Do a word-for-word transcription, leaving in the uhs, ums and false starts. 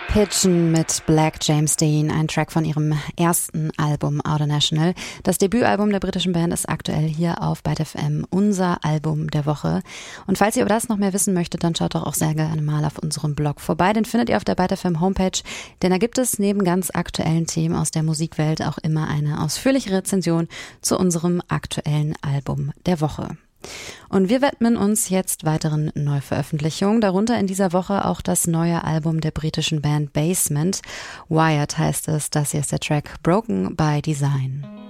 Pigeon mit Black James Dean, ein Track von ihrem ersten Album Outer National. Das Debütalbum der britischen Band ist aktuell hier auf Byte F M unser Album der Woche. Und falls ihr über das noch mehr wissen möchtet, dann schaut doch auch sehr gerne mal auf unserem Blog vorbei. Den findet ihr auf der Byte F M Homepage, denn da gibt es neben ganz aktuellen Themen aus der Musikwelt auch immer eine ausführliche Rezension zu unserem aktuellen Album der Woche. Und wir widmen uns jetzt weiteren Neuveröffentlichungen, darunter in dieser Woche auch das neue Album der britischen Band Basement. Wired heißt es, das hier ist der Track Broken by Design.